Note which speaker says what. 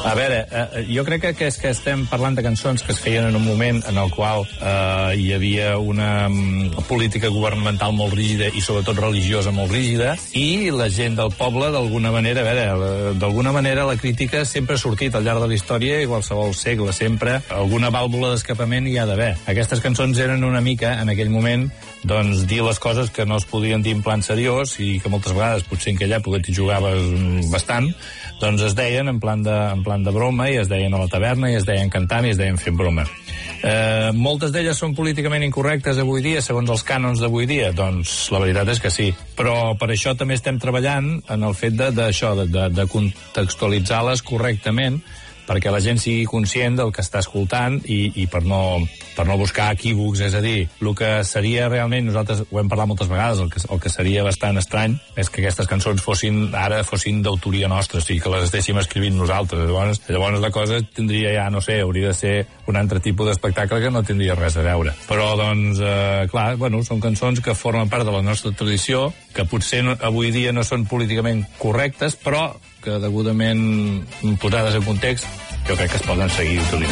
Speaker 1: A veure, jo crec que és que estem parlant de cançons que es feien en un moment en el qual hi havia una política governamental molt rígida i sobretot religiosa molt rígida, i la gent del poble, d'alguna manera, a veure, d'alguna manera la crítica sempre ha sortit al llarg de la història i qualsevol segle, sempre alguna vàlvula d'escapament hi ha d'haver. Aquestes cançons eren una mica, en aquell moment, doncs dir les coses que no es podien dir en plan seriós i que moltes vegades, potser en aquella època t'hi jugaves bastant, doncs es deien en plan de broma, i es deien a la taverna, i es deien cantant, i es deien fent broma. Moltes d'elles són políticament incorrectes avui dia, segons els cànons d'avui dia? Doncs la veritat és que sí. Però per això també estem treballant en el fet de contextualitzar-les correctament, perquè la gent sigui conscient del que està escoltant i per no buscar equívocs. És a dir, el que seria realment, nosaltres ho hem parlat moltes vegades, el que seria bastant estrany és que aquestes cançons fossin d'autoria nostra, o sigui, que les estéssim escrivint nosaltres. Llavors la cosa tindria ja, no sé, hauria de ser un altre tipus d'espectacle que no tindria res a veure. Però, doncs, clar, bueno, són cançons que formen part de la nostra tradició, que potser avui dia no són políticament correctes, però que degudament posades en context jo crec que es poden seguir utilitzant.